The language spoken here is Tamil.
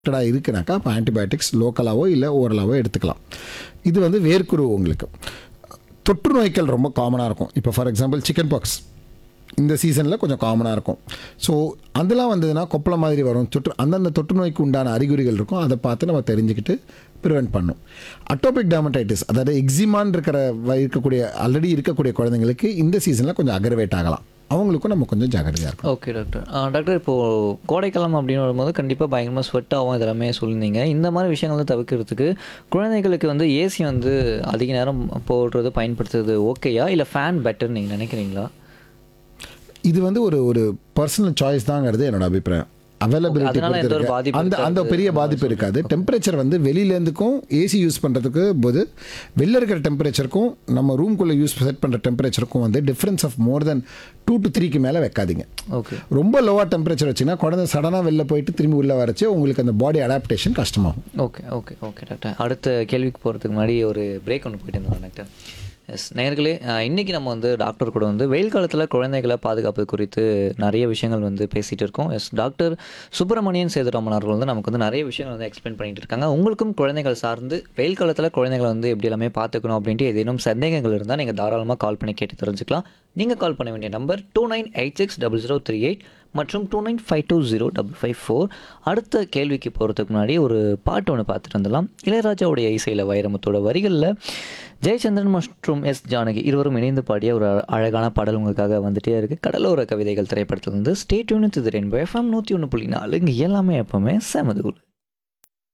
இருக்குனாக்கா அப்போ ஆன்டிபயோட்டிக்ஸ் லோக்கலாவோ இல்லை ஓரலாவோ எடுத்துக்கலாம். இது வந்து வேர்க்குரு உங்களுக்கு. தொற்று நோய்கள் ரொம்ப காமனாக இருக்கும். இப்போ ஃபார் எக்ஸாம்பிள் சிக்கன் பாக்ஸ் இந்த சீசனில் கொஞ்சம் காமனாக இருக்கும். ஸோ அதெல்லாம் வந்ததுன்னா கொப்பளை மாதிரி வரும். அந்தந்த தொற்று நோய்க்கு உண்டான அறிகுறிகள் இருக்கும். அதை பார்த்து நம்ம தெரிஞ்சுக்கிட்டு ப்ரிவெண்ட் பண்ணும். அட்டோபிக் டெர்மடைட்டிஸ் அதாவது எக்ஸிமான் இருக்கக்கூடிய ஆல்ரெடி இருக்கக்கூடிய குழந்தைங்களுக்கு இந்த சீசனில் கொஞ்சம் அக்ரவேட் ஆகலாம். அவங்களுக்கும் நம்ம கொஞ்சம் ஜாக்கிரதையாக இருக்கும். Okay doctor. டாக்டர் இப்போது கோடைக்காலம் அப்படின்னு வரும்போது கண்டிப்பாக பயங்கரமாக ஸ்வெட் ஆகும், இதெல்லாமே சொல்லியிருந்தீங்க. இந்த மாதிரி விஷயங்களை தவிர்க்கிறதுக்கு குழந்தைகளுக்கு வந்து ஏசி வந்து அதிக நேரம் போடுறது பயன்படுத்துறது ஓகேயா, இல்லை ஃபேன் பெட்டர்னு நீங்கள் நினைக்கிறீங்களா? இது வந்து ஒரு பர்சனல் சாய்ஸ் தாங்கிறது என்னோட அபிப்பிராயம். அவைலபிலிட்டி அந்த பெரிய பாதிப்பு இருக்காது. டெம்பரேச்சர் வந்து வெளியிலேருந்துக்கும் ஏசி யூஸ் பண்ணுறதுக்கு போது வெளில இருக்கிற டெம்பரேச்சருக்கும் நம்ம ரூம்குள்ளே செட் பண்ணுற டெம்பரேச்சருக்கும் வந்து difference of more then 2 to 3 மேலே வைக்காதீங்க. ஓகே. ரொம்ப லோவாக டெம்பரேச்சர் வச்சிங்கன்னா குழந்தை சடனாக வெளில போயிட்டு திரும்பி உள்ளே வரச்சு உங்களுக்கு அந்த பாடி adaptation கஷ்டமாகும். Okay okay okay doctor. அடுத்த கேள்விக்கு போகிறதுக்கு முன்னாடி ஒரு பிரேக் ஒன்று போயிட்டு இருந்தோம் டாக்டர். எஸ் நேயர்களே, இன்றைக்கி நம்ம வந்து டாக்டர் கூட வந்து வெயில் காலத்தில் குழந்தைகளை பாதுகாப்பு குறித்து நிறைய விஷயங்கள் வந்து பேசிகிட்டு இருக்கோம். எஸ் டாக்டர் சுப்பிரமணியன் சேதுராமன் அவர்கள் வந்து நமக்கு வந்து நிறைய விஷயங்கள் வந்து எக்ஸ்பிளைன் பண்ணிட்டு இருக்காங்க. உங்களுக்கும் குழந்தைகள் சார்ந்து வெயில் காலத்தில் குழந்தைகளை வந்து எப்படி எல்லாமே பார்த்துக்கணும் அப்படின்ட்டு ஏதேனும் சந்தேகங்கள் இருந்தால் நீங்கள் தாராளமாக கால் பண்ணி கேட்டு தெரிஞ்சுக்கலாம். நீங்கள் கால் பண்ண வேண்டிய நம்பர் 29860038 மற்றும் 29520554. அடுத்த கேள்விக்கு போகிறதுக்கு முன்னாடி ஒரு பாட்டு ஒன்று பார்த்துட்டு வந்துடலாம். இளையராஜாவுடைய இசையில் வைரமுத்தோட வரிகளில் ஜெயச்சந்திரன் மற்றும் எஸ் ஜானகி இருவரும் இணைந்து பாடிய ஒரு அழகான பாடல் உங்களுக்காக வந்துட்டே இருக்குது. கடலோர கவிதைகள் திரைப்படத்தில் வந்து stay tune with rainbow FM 101.4. இங்கே எல்லாமே எப்பவுமே செமதூர்.